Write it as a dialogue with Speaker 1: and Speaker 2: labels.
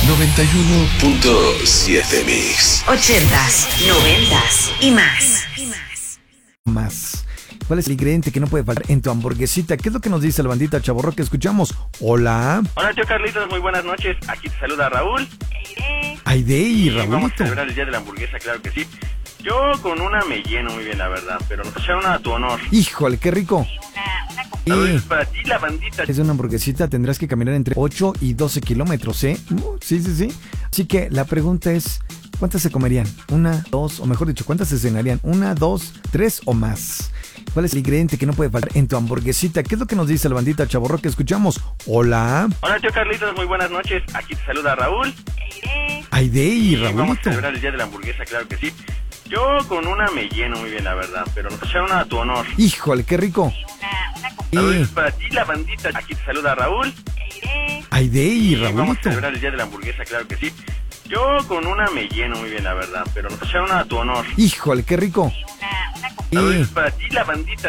Speaker 1: 91.7 Mix.
Speaker 2: 80s, 90s y más.
Speaker 3: Más. ¿Cuál es el ingrediente que no puede faltar en tu hamburguesita? ¿Qué es lo que nos dice la bandita chavorro que escuchamos? Hola.
Speaker 4: Hola, tío Carlitos, muy buenas noches. Aquí te saluda Raúl.
Speaker 3: Aide y
Speaker 4: Vamos a
Speaker 3: Raúlito.
Speaker 4: celebrar el día de la hamburguesa, claro que sí. Yo con una me lleno muy bien, la verdad, pero nos echaron una a tu honor.
Speaker 3: Híjole, qué rico.
Speaker 4: Saludos para ti, la bandita.
Speaker 3: Es una hamburguesita, tendrás que caminar entre 8 y 12 kilómetros, ¿eh? Sí. Así que la pregunta es, ¿cuántas se comerían? ¿Una, dos, o mejor dicho, cuántas se cenarían? ¿Una, dos, tres o más? ¿Cuál es el ingrediente que no puede faltar en tu hamburguesita? ¿Qué es lo que nos dice la bandita chavorro que escuchamos? Hola.
Speaker 4: Hola, tío Carlitos, muy buenas noches. Aquí te saluda Raúl.
Speaker 3: Aide y
Speaker 4: Vamos a
Speaker 3: Raúlito.
Speaker 4: celebrar el día de la hamburguesa, claro que sí. Yo con una me lleno muy bien, la verdad, pero nos echaron una a tu honor.
Speaker 3: Híjole, qué rico.
Speaker 4: Saludos para ti, la bandita. Aquí te saluda Raúl.
Speaker 3: Aide y
Speaker 4: Vamos a
Speaker 3: Raúlito.
Speaker 4: celebrar el día de la hamburguesa, claro que sí. Yo con una me lleno muy bien, la verdad, pero nos echaron una a tu honor.
Speaker 3: Híjole, qué rico.
Speaker 4: Saludos para ti, la bandita.